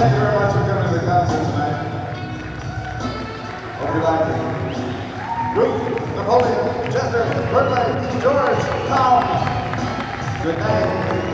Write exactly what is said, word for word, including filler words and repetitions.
thank you very much for coming to the concert tonight. Hope you like it. Ruth, Napoleon, Chester, Berkeley, George, Tom. Good night.